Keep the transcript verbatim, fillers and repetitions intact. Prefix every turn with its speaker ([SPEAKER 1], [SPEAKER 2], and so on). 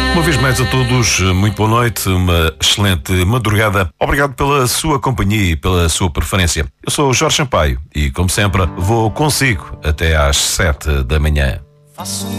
[SPEAKER 1] Uma vez mais a todos, muito boa noite, uma excelente madrugada. Obrigado pela sua companhia e pela sua preferência. Eu sou o Jorge Sampaio e, como sempre, vou consigo até às sete da manhã.
[SPEAKER 2] Faço